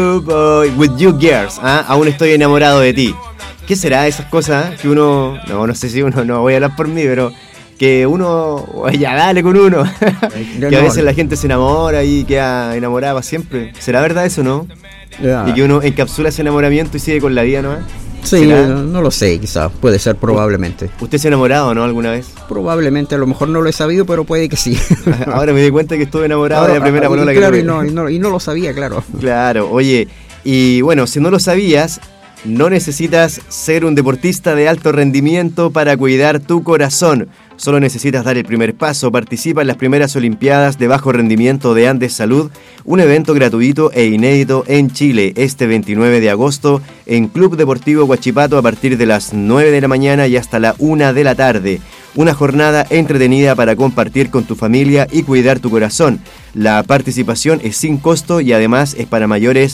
With you girls, ¿ah? Aún estoy enamorado de ti. ¿Qué será esas cosas que uno, no sé si uno, no voy a hablar por mí, pero que uno, ya dale con uno, que a veces la gente se enamora y queda enamorada para siempre? ¿Será verdad eso, no? Y que uno encapsula ese enamoramiento y sigue con la vida, ¿no? Sí, no lo sé, quizás, puede ser, probablemente. ¿Usted se ha enamorado, no, alguna vez? Probablemente, a lo mejor no lo he sabido, pero puede que sí. Ahora me di cuenta que estuve enamorado de la primera polola que tuve. Claro, y no lo sabía, claro. Claro, oye, y bueno, si no lo sabías, no necesitas ser un deportista de alto rendimiento para cuidar tu corazón. Solo necesitas dar el primer paso. Participa en las primeras Olimpiadas de Bajo Rendimiento de Andes Salud, un evento gratuito e inédito en Chile, este 29 de agosto en Club Deportivo Huachipato a partir de las 9 de la mañana y hasta la 1 de la tarde. Una jornada entretenida para compartir con tu familia y cuidar tu corazón. La participación es sin costo y además es para mayores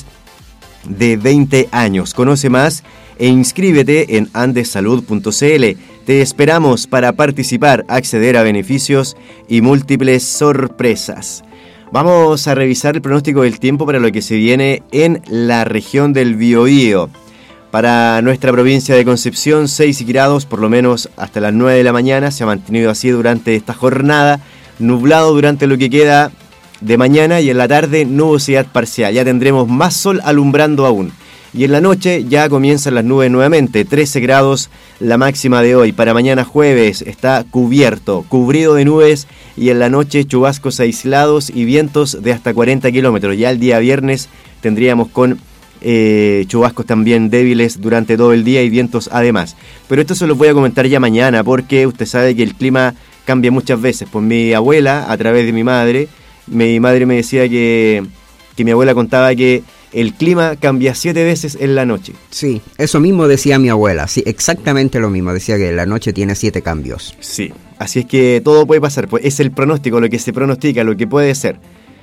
de 20 años. Conoce más e inscríbete en andesalud.cl. Te esperamos para participar, acceder a beneficios y múltiples sorpresas. Vamos a revisar el pronóstico del tiempo para lo que se viene en la región del Biobío. Para nuestra provincia de Concepción, 6 grados, por lo menos hasta las 9 de la mañana. Se ha mantenido así durante esta jornada. Nublado durante lo que queda de mañana y en la tarde nubosidad parcial. Ya tendremos más sol alumbrando aún. Y en la noche ya comienzan las nubes nuevamente, 13 grados la máxima de hoy. Para mañana jueves está cubrido de nubes y en la noche chubascos aislados y vientos de hasta 40 kilómetros. Ya el día viernes tendríamos con chubascos también débiles durante todo el día y vientos además. Pero esto se lo voy a comentar ya mañana porque usted sabe que el clima cambia muchas veces. Pues mi abuela, a través de mi madre me decía que mi abuela contaba que el clima cambia 7 veces en la noche. Sí, eso mismo decía mi abuela, sí, exactamente lo mismo, decía que la noche tiene 7 cambios. Sí, así es que todo puede pasar, pues es el pronóstico, lo que se pronostica, lo que puede ser.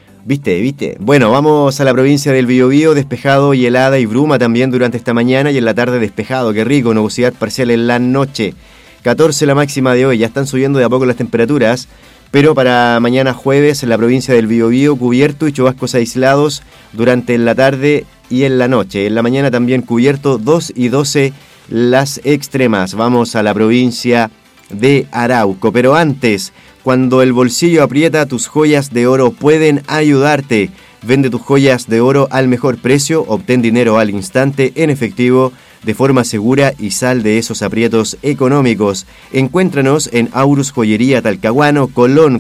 ¿Viste? Bueno, vamos a la provincia del Biobío, despejado y helada y bruma también durante esta mañana y en la tarde despejado, qué rico, nubosidad parcial en la noche. 14 la máxima de hoy, ya están subiendo de a poco las temperaturas. Pero para mañana jueves en la provincia del Biobío cubierto y chubascos aislados durante la tarde y en la noche. En la mañana también cubierto, 2 y 12 las extremas. Vamos a la provincia de Arauco. Pero antes, cuando el bolsillo aprieta, tus joyas de oro pueden ayudarte. Vende tus joyas de oro al mejor precio, obtén dinero al instante en efectivo, de forma segura y sal de esos aprietos económicos. Encuéntranos en Aurus Joyería Talcahuano, Colón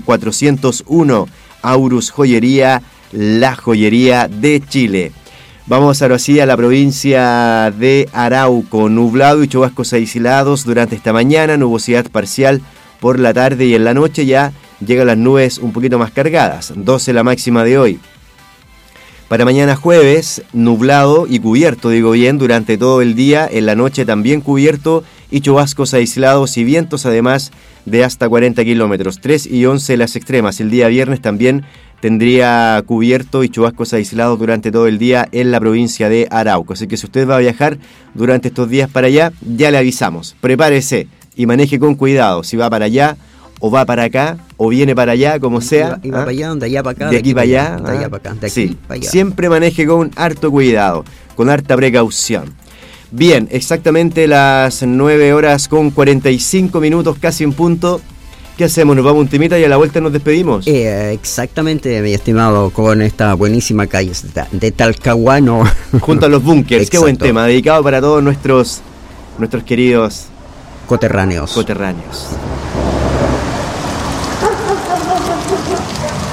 401. Aurus Joyería, la joyería de Chile. Vamos ahora sí a la provincia de Arauco. Nublado y chubascos aislados durante esta mañana, nubosidad parcial por la tarde y en la noche ya llegan las nubes un poquito más cargadas. 12 la máxima de hoy. Para mañana jueves, nublado y cubierto, durante todo el día, en la noche también cubierto y chubascos aislados y vientos además de hasta 40 kilómetros, 3 y 11 las extremas. El día viernes también tendría cubierto y chubascos aislados durante todo el día en la provincia de Arauco. Así que si usted va a viajar durante estos días para allá, ya le avisamos. Prepárese y maneje con cuidado si va para allá o va para acá, o viene para allá, como sea. Y va para allá, de allá para acá. De aquí para allá. De allá para acá, de aquí sí, para allá. Siempre maneje con harto cuidado, con harta precaución. Bien, exactamente las 9 horas con 45 minutos, casi en punto. ¿Qué hacemos? ¿Nos vamos un temita y a la vuelta nos despedimos? Exactamente, mi estimado, con esta buenísima calle de Talcahuano. Junto a los bunkers, qué buen tema, dedicado para todos nuestros queridos coterráneos.